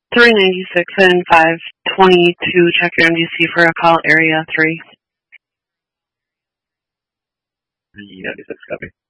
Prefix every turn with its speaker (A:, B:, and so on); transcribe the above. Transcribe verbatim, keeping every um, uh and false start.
A: three ninety-six and five twenty-two, check your M D C for a call, area three.
B: three ninety-six, copy.